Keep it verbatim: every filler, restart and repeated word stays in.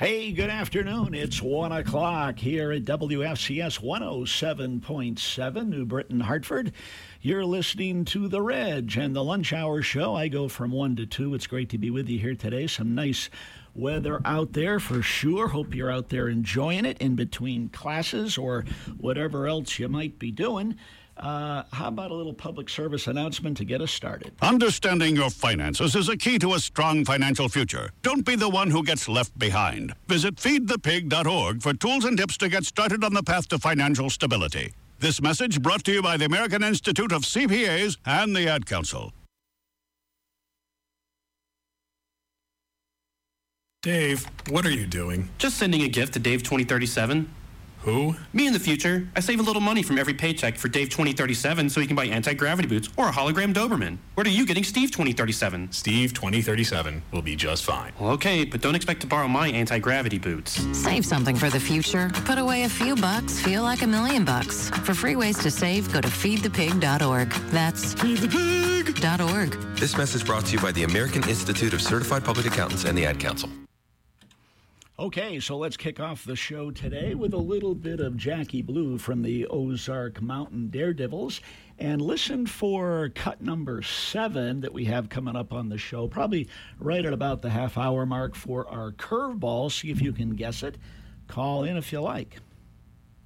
Hey, good afternoon. It's one o'clock here at W F C S one oh seven point seven, New Britain, Hartford. You're listening to The Reg and the Lunch Hour Show. I go from one to two. It's great to be with you here today. Some nice weather out there for sure. Hope you're out there enjoying it in between classes or whatever else you might be doing. Uh, how about a little public service announcement to get us started? Understanding your finances is a key to a strong financial future. Don't be the one who gets left behind. Visit feed the pig dot org for tools and tips to get started on the path to financial stability. This message brought to you by the American Institute of C P As and the Ad Council. Dave, what are you doing? Just sending a gift to Dave twenty thirty-seven. Who? Me in the future. I save a little money from every paycheck for Dave twenty thirty-seven so he can buy anti-gravity boots or a hologram Doberman. What are you getting Steve twenty thirty-seven? Steve twenty thirty-seven will be just fine. Well, okay, but don't expect to borrow my anti-gravity boots. Save something for the future. Put away a few bucks, feel like a million bucks. For free ways to save, go to feed the pig dot org. That's feed the pig dot org. This message brought to you by the American Institute of Certified Public Accountants and the Ad Council. Okay, so let's kick off the show today with a little bit of Jackie Blue from the Ozark Mountain Daredevils. And listen for cut number seven that we have coming up on the show, probably right at about the half-hour mark for our curveball. See if you can guess it. Call in if you like.